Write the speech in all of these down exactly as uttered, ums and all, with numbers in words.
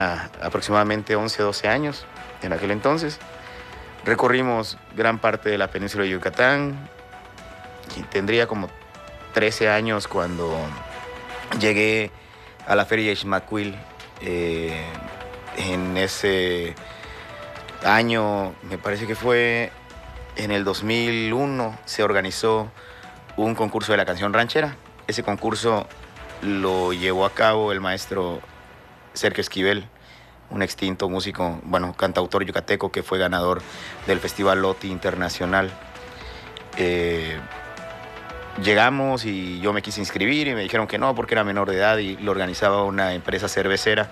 aproximadamente once, doce años en aquel entonces. Recorrimos gran parte de la península de Yucatán y tendría como trece años cuando llegué a la Feria Ixmaquil. Eh, en ese año, me parece que fue en el dos mil uno, se organizó un concurso de la canción ranchera. Ese concurso lo llevó a cabo el maestro Sergio Esquivel, un extinto músico, bueno, cantautor yucateco que fue ganador del Festival Loti Internacional. Eh, llegamos y yo me quise inscribir y me dijeron que no porque era menor de edad y lo organizaba una empresa cervecera.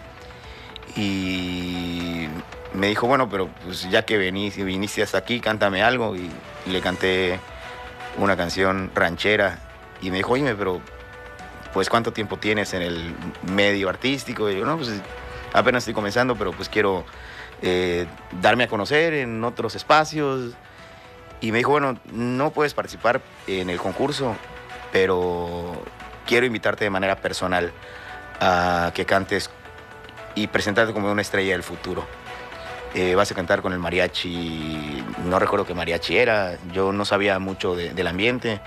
Y me dijo, bueno, pero pues ya que viniste, viniste hasta aquí, cántame algo. Y, y le canté una canción ranchera y me dijo, oye, pero pues ¿cuánto tiempo tienes en el medio artístico? Y yo, no, pues apenas estoy comenzando, pero pues quiero eh, darme a conocer en otros espacios. Y me dijo, bueno, no puedes participar en el concurso, pero quiero invitarte de manera personal a que cantes y presentarte como una estrella del futuro. Eh, vas a cantar con el mariachi, no recuerdo qué mariachi era, yo no sabía mucho de, del ambiente.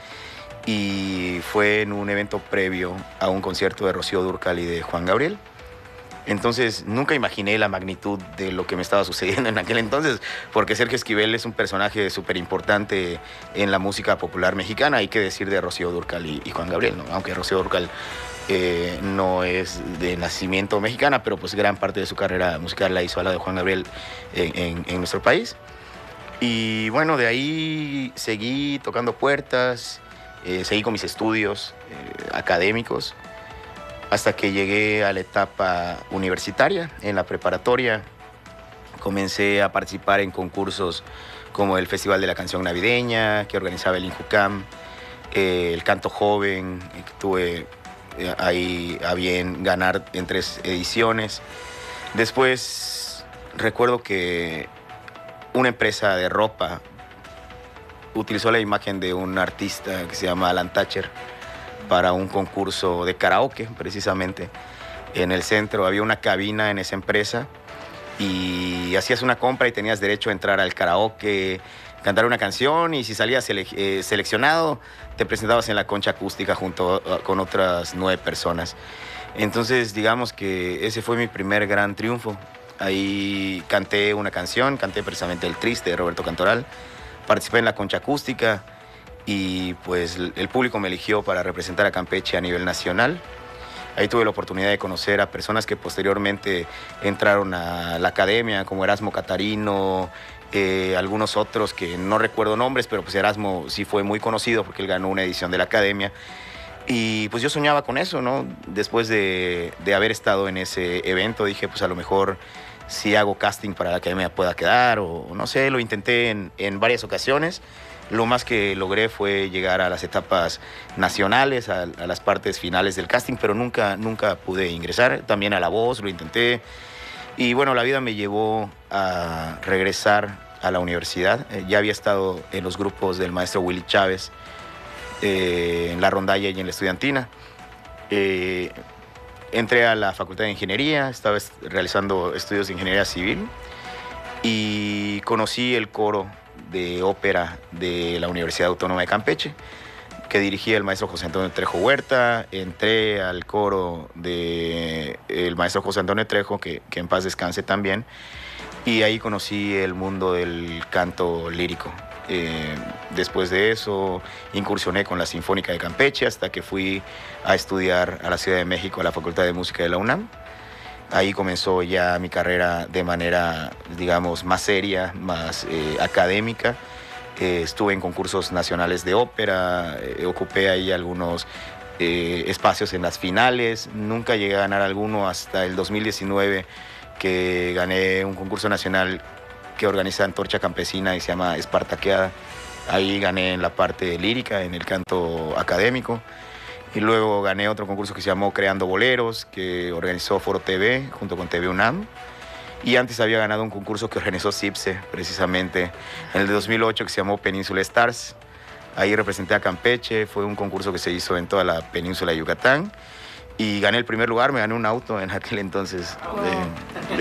Y fue en un evento previo a un concierto de Rocío Dúrcal y de Juan Gabriel. Entonces nunca imaginé la magnitud de lo que me estaba sucediendo en aquel entonces, porque Sergio Esquivel es un personaje súper importante en la música popular mexicana. Hay que decir de Rocío Dúrcal y, y Juan Gabriel, ¿no? Aunque Rocío Dúrcal eh, no es de nacimiento mexicana, pero pues gran parte de su carrera musical la hizo a la de Juan Gabriel en, en, en nuestro país. Y bueno, de ahí seguí tocando puertas. Eh, seguí con mis estudios eh, académicos hasta que llegué a la etapa universitaria. En la preparatoria comencé a participar en concursos como el Festival de la Canción Navideña que organizaba el INJUCAM, eh, el Canto Joven, que tuve eh, ahí a bien ganar en tres ediciones. Después recuerdo que una empresa de ropa utilizó la imagen de un artista que se llama Alan Thatcher para un concurso de karaoke, precisamente. En el centro había una cabina en esa empresa y hacías una compra y tenías derecho a entrar al karaoke, cantar una canción, y si salías sele eh, seleccionado, te presentabas en la concha acústica junto a, con otras nueve personas. Entonces, digamos que ese fue mi primer gran triunfo. Ahí canté una canción, canté precisamente El Triste de Roberto Cantoral. Participé en la concha acústica y pues el público me eligió para representar a Campeche a nivel nacional. Ahí tuve la oportunidad de conocer a personas que posteriormente entraron a la academia, como Erasmo Catarino, eh, algunos otros que no recuerdo nombres, pero pues Erasmo sí fue muy conocido porque él ganó una edición de la academia. Y pues yo soñaba con eso, ¿no? Después de, de haber estado en ese evento, dije, pues a lo mejor si hago casting para la academia pueda quedar, o no sé, lo intenté en, en varias ocasiones. Lo más que logré fue llegar a las etapas nacionales, a, a las partes finales del casting, pero nunca, nunca pude ingresar. También a La Voz lo intenté. Y bueno, la vida me llevó a regresar a la universidad. Eh, ya había estado en los grupos del maestro Willy Chávez, eh, en la rondalla y en la estudiantina. Eh, Entré a la Facultad de Ingeniería, estaba realizando estudios de Ingeniería Civil y conocí el coro de ópera de la Universidad Autónoma de Campeche, que dirigía el maestro José Antonio Trejo Huerta. Entré al coro del maestro José Antonio Trejo, que, que en paz descanse también, y ahí conocí el mundo del canto lírico. Eh, después de eso incursioné con la Sinfónica de Campeche hasta que fui a estudiar a la Ciudad de México a la Facultad de Música de la UNAM. Ahí comenzó ya mi carrera de manera, digamos, más seria, más eh, académica. Eh, estuve en concursos nacionales de ópera, eh, ocupé ahí algunos eh, espacios en las finales. Nunca llegué a ganar alguno hasta el dos mil diecinueve, que gané un concurso nacional que organiza Antorcha Campesina y se llama Espartaqueada. Ahí gané en la parte lírica, en el canto académico. Y luego gané otro concurso que se llamó Creando Boleros, que organizó Foro T V junto con T V UNAM. Y antes había ganado un concurso que organizó CIPSE, precisamente, en el de dos mil ocho, que se llamó Península Stars. Ahí representé a Campeche. Fue un concurso que se hizo en toda la península de Yucatán. y gané el primer lugar, me gané un auto en aquel entonces. Wow. de-